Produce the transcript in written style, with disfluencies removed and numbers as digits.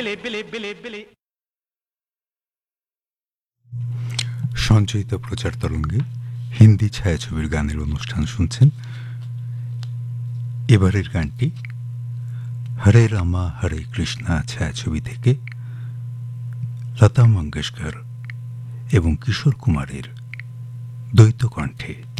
সঞ্চয়িত প্রচার তরঙ্গে হিন্দি ছায়াছবির গানের অনুষ্ঠান শুনছেন। এবারের গানটি হরে রামা হরে কৃষ্ণা ছায়াছবি থেকে লতা মঙ্গেশকর এবং কিশোর কুমারের দ্বৈত কণ্ঠে।